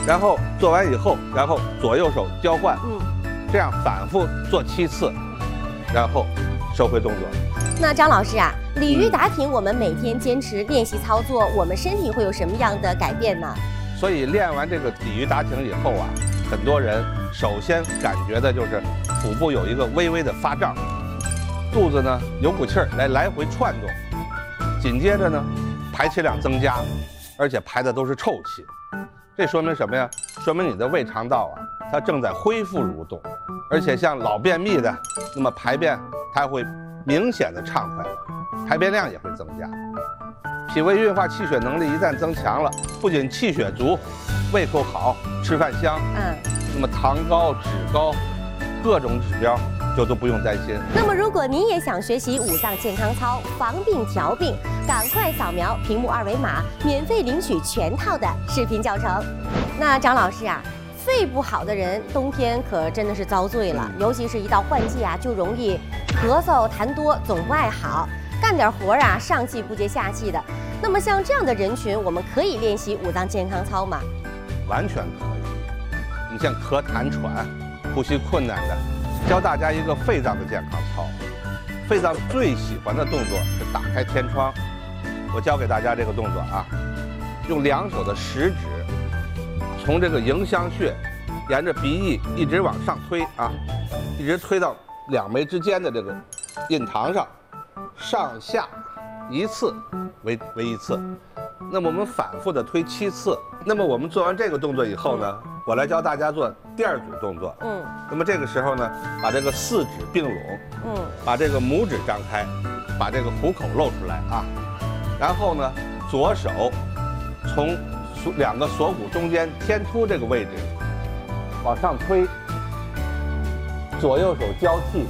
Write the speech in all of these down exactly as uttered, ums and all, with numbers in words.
然后做完以后，然后左右手交换， 嗯， 这样反复做七次，然后收回动作。 那张老师啊，鲤鱼打挺，我们每天坚持练习操作，我们身体会有什么样的改变呢？ 所以练完这个鲤鱼打挺以后啊，很多人首先感觉的就是腹部有一个微微的发胀，肚子呢有股气儿来来回窜动，紧接着呢排气量增加，而且排的都是臭气。这说明什么呀？说明你的胃肠道啊，它正在恢复蠕动，而且像老便秘的，那么排便它会明显的畅快了，排便量也会增加。脾胃运化气血能力一旦增强了，不仅气血足，胃口好，吃饭香， 嗯， 那么糖高、脂高，各种指标就都不用担心。 那么如果您也想学习五脏健康操，防病调病，赶快扫描屏幕二维码，免费领取全套的视频教程。那张老师啊，肺不好的人冬天可真的是遭罪了，尤其是一到换季啊，就容易咳嗽、痰多，总不爱好，干点活啊上气不接下气的。那么像这样的人群，我们可以练习五脏健康操吗？ 完全可以。你像咳痰喘、呼吸困难的，教大家一个肺脏的健康操。肺脏最喜欢的动作是打开天窗。我教给大家这个动作啊，用两手的食指，从这个迎香穴，沿着鼻翼一直往上推啊，一直推到两眉之间的这个印堂上，上下一次为为一次。那么我们反复的推七次。那么我们做完这个动作以后呢，我来教大家做第二组动作。嗯。那么这个时候呢，把这个四指并拢，嗯，把这个拇指张开，把这个虎口露出来啊。然后呢，左手从两个锁骨中间天突这个位置往上推，左右手交替，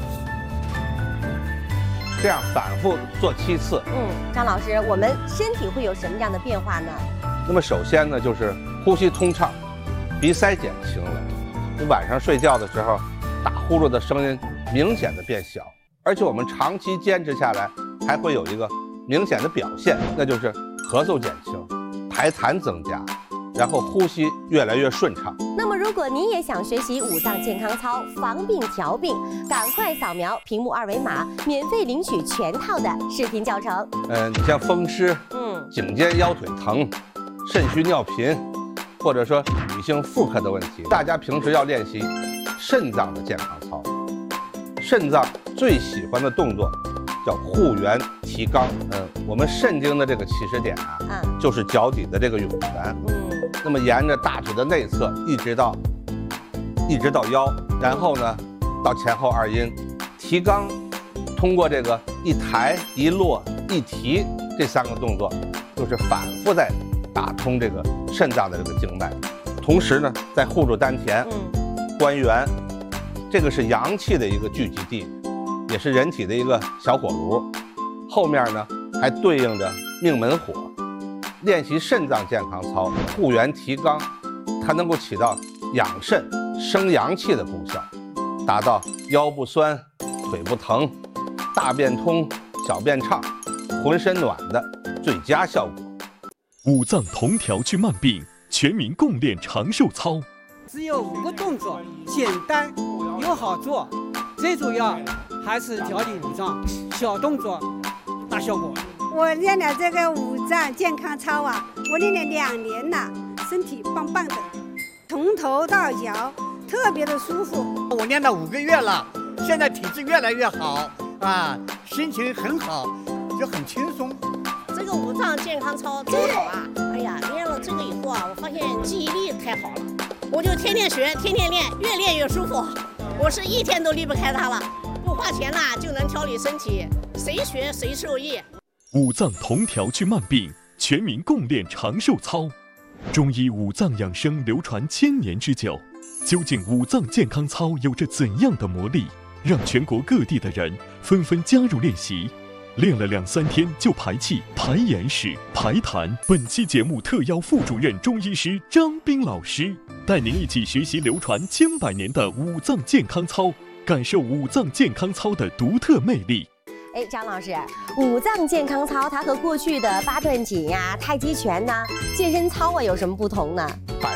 这样反复做七次。 嗯，张老师，我们身体会有什么样的变化呢？ 那么首先呢，就是呼吸通畅，鼻塞减轻了。你晚上睡觉的时候，打呼噜的声音明显的变小，而且我们长期坚持下来，还会有一个明显的表现，那就是咳嗽减轻，排痰增加，然后呼吸越来越顺畅。 那么如果您也想学习五脏健康操，防病调病，赶快扫描屏幕二维码，免费领取全套的视频教程。 嗯，你像风湿，嗯，颈肩腰腿疼，肾虚尿频，或者说女性妇科的问题，大家平时要练习肾脏的健康操。肾脏最喜欢的动作叫护元提肛。嗯，我们肾经的这个起始点啊，嗯，就是脚底的这个涌泉。嗯，那么沿着大腿的内侧一直到一直到腰，然后呢到前后二阴。提肛通过这个一抬一落一提这三个动作，就是反复在打通这个肾脏的这个经脉，同时呢在护住丹田、嗯、关元，这个是阳气的一个聚集地，也是人体的一个小火炉。后面呢还对应着命门火。练习肾脏健康操，护元提肛，它能够起到养肾生阳气的功效，达到腰不酸、腿不疼、大便通、小便畅、浑身暖的最佳效果。 五脏同调去慢病，全民共练长寿操。 只有五个动作，简单又好做，最主要还是调理五脏，小动作大效果。 我练了这个五脏健康操啊，我练了两年了，身体棒棒的，从头到脚特别的舒服。 我练了五个月了，现在体质越来越好啊，心情很好，就很轻松。 这个五脏健康操真好啊！哎呀，练了这个以后啊，我发现记忆力太好了，我就天天学，天天练，越练越舒服。我是一天都离不开它了，不花钱啦就能调理身体，谁学谁受益。 五脏同调去慢病，全民共练长寿操。中医五脏养生流传千年之久，究竟五脏健康操有着怎样的魔力，让全国各地的人纷纷加入练习？练了两三天就排气、排眼屎、排痰。本期节目特邀副主任中医师张斌老师，带您一起学习流传千百年的五脏健康操，感受五脏健康操的独特魅力。 哎，张老师，五脏健康操它和过去的八段锦呀、太极拳呐、健身操啊有什么不同呢？ 百